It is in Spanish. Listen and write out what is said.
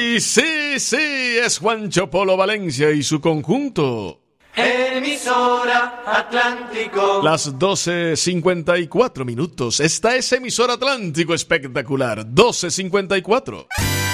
Sí, es Juancho Polo Valencia y su conjunto. Emisora Atlántico. Las 12:54 minutos. Esta es Emisora Atlántico Espectacular. 12:54.